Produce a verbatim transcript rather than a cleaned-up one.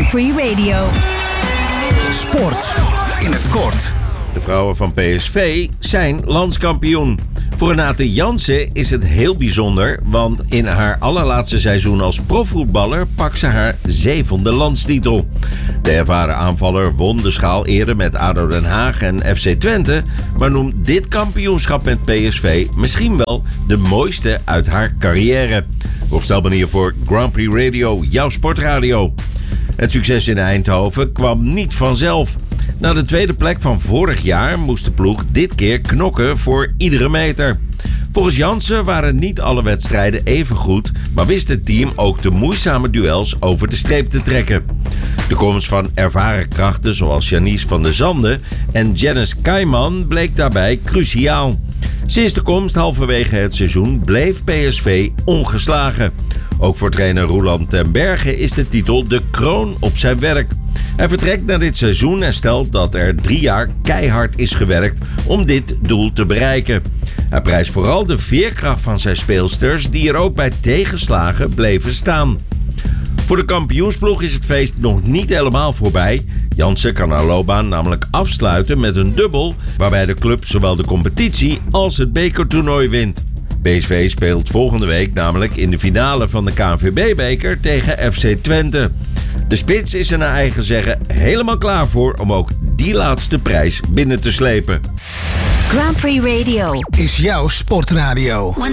Grand Prix Radio. Sport in het kort. De vrouwen van P S V zijn landskampioen. Voor Renate Jansen is het heel bijzonder, want in haar allerlaatste seizoen als profvoetballer pakt ze haar zevende landstitel. De ervaren aanvaller won de schaal eerder met A D O Den Haag en F C Twente, maar noemt dit kampioenschap met P S V misschien wel de mooiste uit haar carrière. Rob Stelman hier voor Grand Prix Radio, jouw sportradio. Het succes in Eindhoven kwam niet vanzelf. Na de tweede plek van vorig jaar moest de ploeg dit keer knokken voor iedere meter. Volgens Jansen waren niet alle wedstrijden even goed, maar wist het team ook de moeizame duels over de streep te trekken. De komst van ervaren krachten zoals Janice van der Zanden en Janice Kaiman bleek daarbij cruciaal. Sinds de komst halverwege het seizoen bleef P S V ongeslagen. Ook voor trainer Roeland ten Berge is de titel de kroon op zijn werk. Hij vertrekt na dit seizoen en stelt dat er drie jaar keihard is gewerkt om dit doel te bereiken. Hij prijst vooral de veerkracht van zijn speelsters die er ook bij tegenslagen bleven staan. Voor de kampioensploeg is het feest nog niet helemaal voorbij. Jansen kan haar loopbaan namelijk afsluiten met een dubbel, waarbij de club zowel de competitie als het bekertoernooi wint. P S V speelt volgende week namelijk in de finale van de K N V B-beker tegen F C Twente. De spits is er naar eigen zeggen helemaal klaar voor om ook die laatste prijs binnen te slepen. Grand Prix Radio Is jouw sportradio.